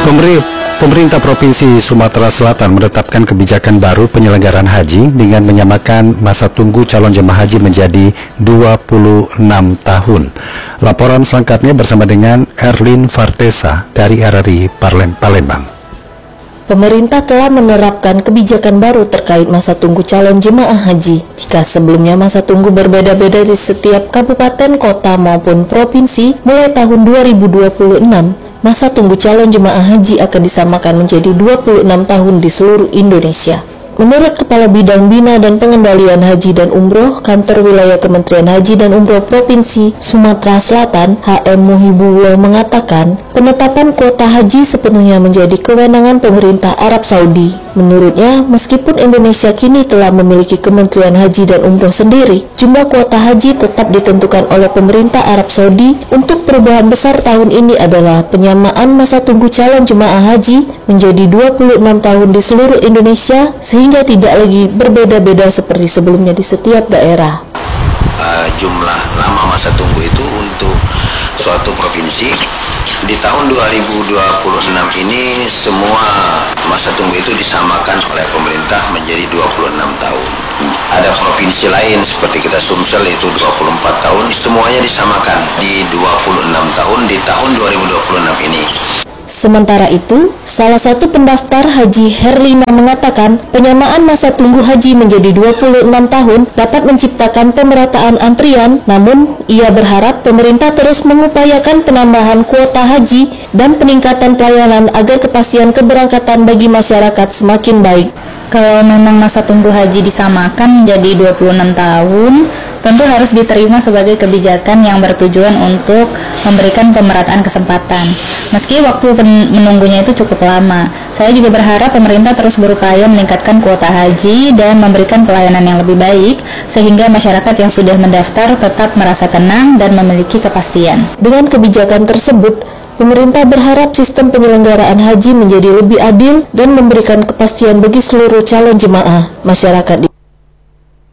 Pemerintah Provinsi Sumatera Selatan menetapkan kebijakan baru penyelenggaraan haji dengan menyamakan masa tunggu calon jemaah haji menjadi 26 tahun. Laporan selengkapnya bersama dengan Erlin Fartesa dari RRI Palembang. Pemerintah telah menerapkan kebijakan baru terkait masa tunggu calon jemaah haji. Jika sebelumnya masa tunggu berbeda-beda di setiap kabupaten, kota maupun provinsi, mulai tahun 2026, masa tunggu calon jemaah haji akan disamakan menjadi 26 tahun di seluruh Indonesia. Menurut Kepala Bidang Bina dan Pengendalian Haji dan Umroh Kantor Wilayah Kementerian Haji dan Umroh Provinsi Sumatera Selatan, HM Muhibullah mengatakan, penetapan kuota haji sepenuhnya menjadi kewenangan pemerintah Arab Saudi. Menurutnya, meskipun Indonesia kini telah memiliki Kementerian Haji dan Umroh sendiri, jumlah kuota haji tetap ditentukan oleh pemerintah Arab Saudi. Untuk perubahan besar tahun ini adalah penyamaan masa tunggu calon jemaah haji menjadi 26 tahun di seluruh Indonesia, sehingga tidak lagi berbeda-beda seperti sebelumnya di setiap daerah. Jumlah lama masa tunggu itu untuk suatu provinsi di tahun 2026 ini semua masa tunggu itu disamakan oleh pemerintah menjadi 26 tahun. Ada provinsi lain seperti kita Sumsel itu 24 tahun, semuanya disamakan di 26 tahun di tahun 2026 ini. Sementara itu, salah satu pendaftar Haji Herlina mengatakan penyamaan masa tunggu haji menjadi 26 tahun dapat menciptakan pemerataan antrian, namun ia berharap pemerintah terus mengupayakan penambahan kuota haji dan peningkatan pelayanan agar kepastian keberangkatan bagi masyarakat semakin baik. Kalau memang masa tunggu haji disamakan menjadi 26 tahun, tentu harus diterima sebagai kebijakan yang bertujuan untuk memberikan pemerataan kesempatan. Meski waktu menunggunya itu cukup lama, saya juga berharap pemerintah terus berupaya meningkatkan kuota haji dan memberikan pelayanan yang lebih baik, sehingga masyarakat yang sudah mendaftar tetap merasa tenang dan memiliki kepastian. Dengan kebijakan tersebut, pemerintah berharap sistem penyelenggaraan haji menjadi lebih adil dan memberikan kepastian bagi seluruh calon jemaah masyarakat.